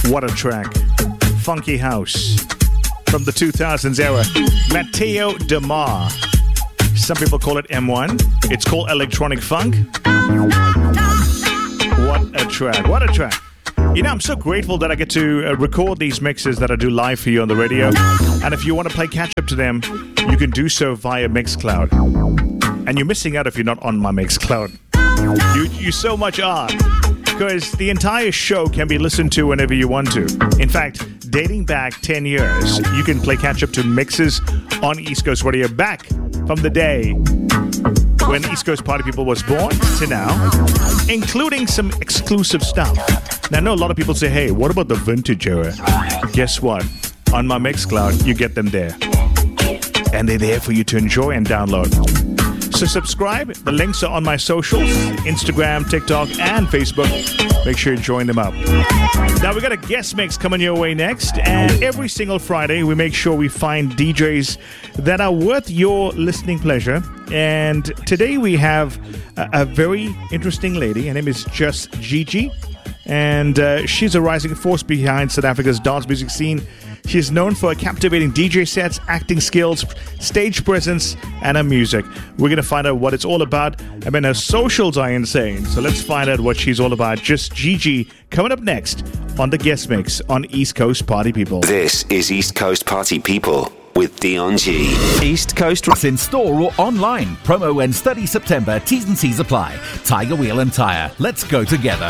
What a track. Funky house from the 2000s era. Matteo De Mar. Some people call it M1. It's called electronic funk. What a track. What a track. You know, I'm so grateful that I get to record these mixes that I do live for you on the radio. And if you want to play catch-up to them, you can do so via Mixcloud. And you're missing out if you're not on my Mixcloud. You so much are. Because the entire show can be listened to whenever you want to. In fact, dating back 10 years, you can play catch-up to mixes on East Coast Radio back from the day when East Coast Party People was born to now, including some exclusive stuff. Now, I know a lot of people say, hey, what about the vintage era? Guess what? On my Mixcloud, you get them there. And they're there for you to enjoy and download. So subscribe. The links are on my socials, Instagram, TikTok, and Facebook. Make sure you join them up. Now, we got a guest mix coming your way next. And every single Friday, we make sure we find DJs that are worth your listening pleasure. And today we have a very interesting lady. Her name is Just Gigi. And she's a rising force behind South Africa's dance music scene. She's known for her captivating DJ sets, acting skills, stage presence, and her music. We're going to find out what it's all about. I mean, her socials are insane. So let's find out what she's all about. Just Gigi coming up next on the guest mix on East Coast Party People. This is East Coast Party People with Dion G. East Coast in store or online. Promo ends 30 September. T's and C's apply. Tiger Wheel and Tire. Let's go together.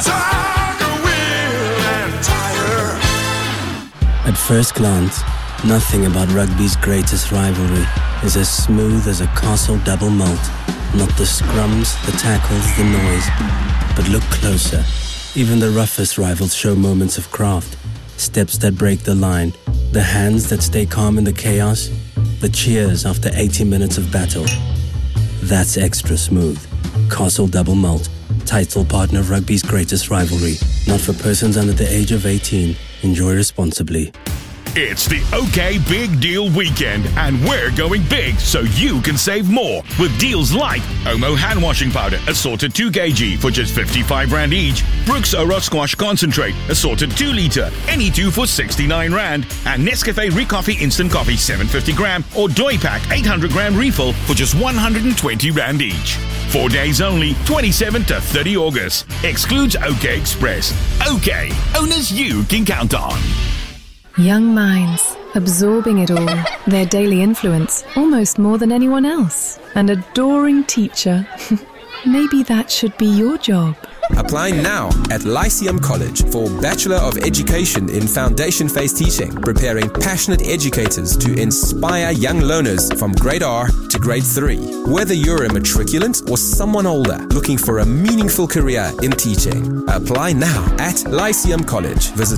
At first glance, nothing about rugby's greatest rivalry is as smooth as a Castle double malt. Not the scrums, the tackles, the noise. But look closer. Even the roughest rivals show moments of craft. Steps that break the line. The hands that stay calm in the chaos. The cheers after 80 minutes of battle. That's extra smooth. Castle double malt. Title partner of rugby's greatest rivalry. Not for persons under the age of 18. Enjoy responsibly. It's the OK Big Deal Weekend, and we're going big so you can save more with deals like Omo hand washing powder, assorted 2 kg for just 55 Rand each, Brooks Ora Squash Concentrate, assorted 2 litre, any 2 for 69 Rand, and Nescafe Recoffee Instant Coffee 750 gram or Doi Pack 800 gram refill for just 120 Rand each. 4 days only, 27 to 30 August. Excludes OK Express. OK, owners you can count on. Young minds, absorbing it all, their daily influence, almost more than anyone else. An adoring teacher. Maybe that should be your job. Apply now at Lyceum College for Bachelor of Education in Foundation Phase Teaching, preparing passionate educators to inspire young learners from grade R to grade 3. Whether you're a matriculant or someone older looking for a meaningful career in teaching, apply now at Lyceum College. Visit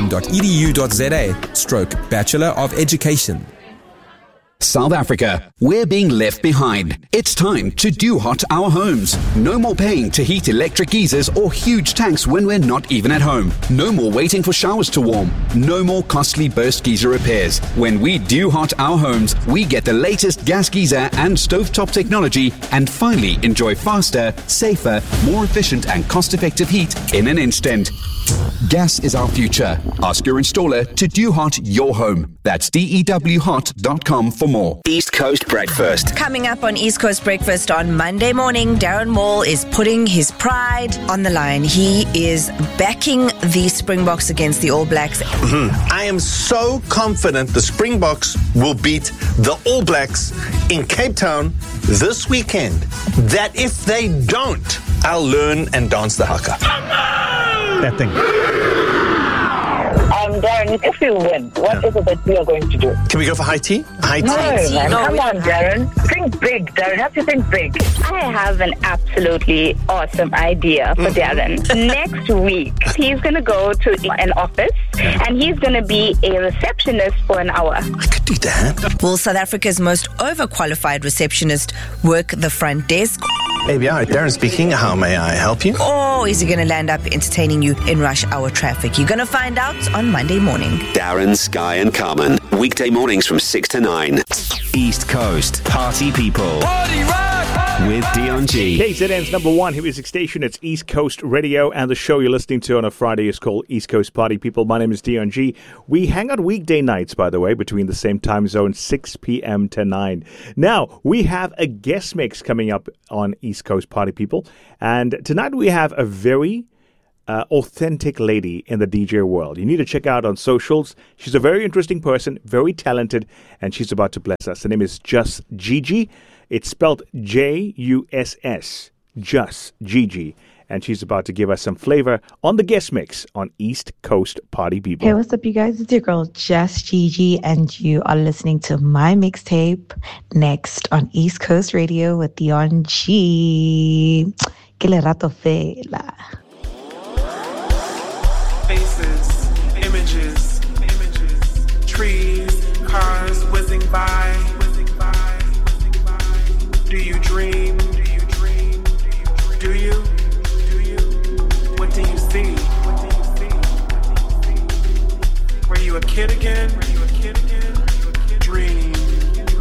lyceum.edu.za/Bachelor of Education. South Africa, we're being left behind. It's time to do hot our homes. No more paying to heat electric geysers or huge tanks when we're not even at home. No more waiting for showers to warm. No more costly burst geyser repairs. When we do hot our homes, we get the latest gas geyser and stovetop technology and finally enjoy faster, safer, more efficient and cost-effective heat in an instant. Gas is our future. Ask your installer to do hot your home. That's dewhot.com for more. East Coast Breakfast. Coming up on East Coast Breakfast on Monday morning, Darren Maul is putting his pride on the line. He is backing the Springboks against the All Blacks. I am so confident the Springboks will beat the All Blacks in Cape Town this weekend that if they don't, I'll learn and dance the haka. That thing. Darren, if you win, what is it that we are going to do? Can we go for high tea? High tea? No, man. Come on, Darren. Think big, Darren. Have to think big. I have an absolutely awesome idea for Darren. Next week, he's going to go to an office and he's going to be a receptionist for an hour. I could do that. Will South Africa's most overqualified receptionist work the front desk? ABR, Darren speaking. How may I help you? Or is he going to land up entertaining you in rush hour traffic? You're going to find out on Monday morning. Darren, Sky and Carmen. Weekday mornings from 6 to 9. East Coast Party People. Party rock! with Dion G. KZN's number one hit music station. It's East Coast Radio, and the show you're listening to on a Friday is called East Coast Party People. My name is Dion G. We hang out weekday nights, by the way, between the same time zone, 6 p.m. to 9. Now, we have a guest mix coming up on East Coast Party People, and tonight we have a very authentic lady in the DJ world. You need to check out on socials. She's a very interesting person, very talented, and she's about to bless us. Her name is Just Gigi. It's spelled Juss, Just Gigi. And she's about to give us some flavor on the guest mix on East Coast Party People. Hey, what's up, you guys? It's your girl, Just Gigi, and you are listening to my mixtape next on East Coast Radio with Dion G. Que le rato fela. Faces, images, trees, cars whizzing by. Do you dream? Do you? What do you see? Were you a kid again?